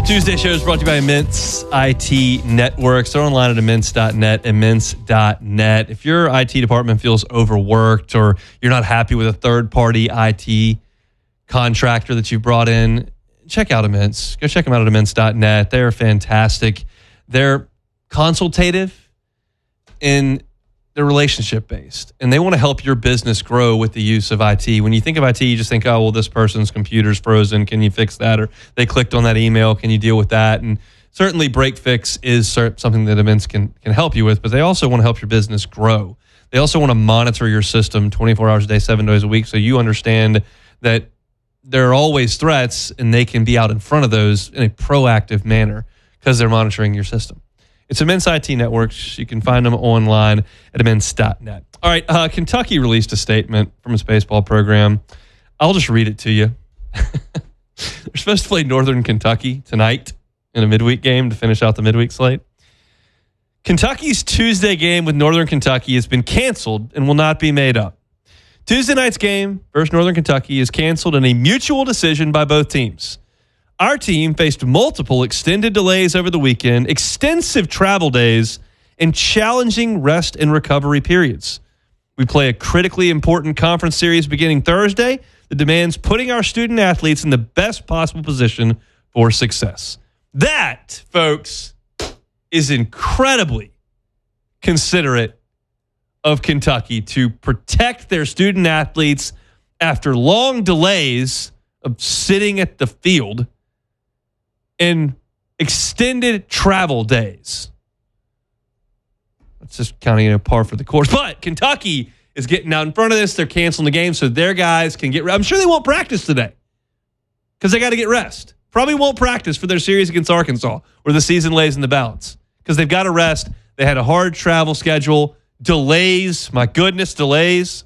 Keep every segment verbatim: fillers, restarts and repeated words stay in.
Tuesday show is brought to you by Immense I T Networks. They're online at immense dot net, immense dot net. If your I T department feels overworked or you're not happy with a third-party I T contractor that you've brought in, check out Immense. Go check them out at immense dot net. They're fantastic. They're consultative and they're relationship-based, and they want to help your business grow with the use of I T. When you think of I T, you just think, oh, well, this person's computer's frozen. Can you fix that? Or they clicked on that email. Can you deal with that? And certainly break fix is something that Immense can, can help you with, but they also want to help your business grow. They also want to monitor your system twenty-four hours a day, seven days a week, so you understand that there are always threats, and they can be out in front of those in a proactive manner because they're monitoring your system. It's Immense I T Networks. You can find them online at immense dot net. All right, uh, Kentucky released a statement from its baseball program. I'll just read it to you. They're supposed to play Northern Kentucky tonight in a midweek game to finish out the midweek slate. Kentucky's Tuesday game with Northern Kentucky has been canceled and will not be made up. Tuesday night's game versus Northern Kentucky is canceled in a mutual decision by both teams. Our team faced multiple extended delays over the weekend, extensive travel days, and challenging rest and recovery periods. We play a critically important conference series beginning Thursday that demands putting our student athletes in the best possible position for success. That, folks, is incredibly considerate of Kentucky to protect their student athletes after long delays of sitting at the field and extended travel days. That's just counting a par for the course. But Kentucky is getting out in front of this. They're canceling the game so their guys can get rest. I'm sure they won't practice today because they got to get rest. Probably won't practice for their series against Arkansas where the season lays in the balance because they've got to rest. They had a hard travel schedule. Delays. My goodness, delays.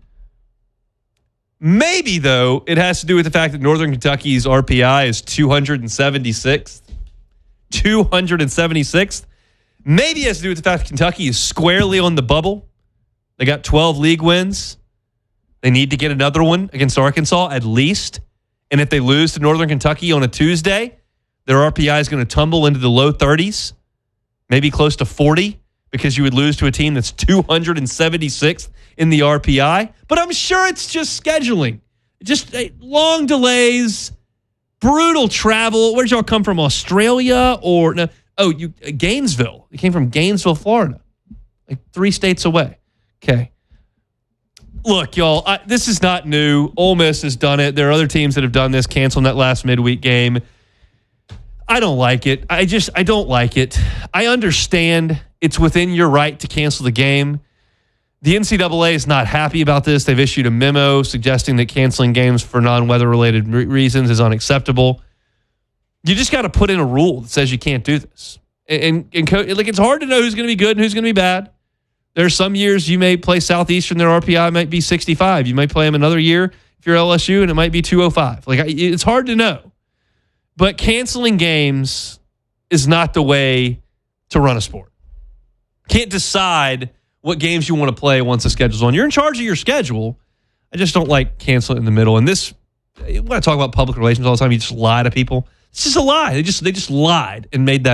Maybe, though, it has to do with the fact that Northern Kentucky's R P I is two hundred seventy-sixth. two hundred seventy-sixth. Maybe it has to do with the fact that Kentucky is squarely on the bubble. They got twelve league wins. They need to get another one against Arkansas at least. And if they lose to Northern Kentucky on a Tuesday, their R P I is going to tumble into the low thirties, maybe close to forty, because you would lose to a team that's two hundred seventy-sixth in the R P I. But I'm sure it's just scheduling. Just uh, long delays, brutal travel. Where'd y'all come from? Australia or no? Oh, you uh, Gainesville. You came from Gainesville, Florida, like three states away. Okay. Look, y'all, I, this is not new. Ole Miss has done it. There are other teams that have done this, canceling that last midweek game. I don't like it. I just, I don't like it. I understand it's within your right to cancel the game. The N C double A is not happy about this. They've issued a memo suggesting that canceling games for non-weather related re- reasons is unacceptable. You just got to put in a rule that says you can't do this. And, and, and co- like it's hard to know who's going to be good and who's going to be bad. There are some years you may play Southeastern, their R P I might be sixty-five. You might play them another year if you're L S U and it might be two oh five. Like it's hard to know. But canceling games is not the way to run a sport. Can't decide what games you want to play once the schedule's on. You're in charge of your schedule. I just don't like canceling in the middle. And this, when I talk about public relations all the time, you just lie to people. It's just a lie. They just they just lied and made that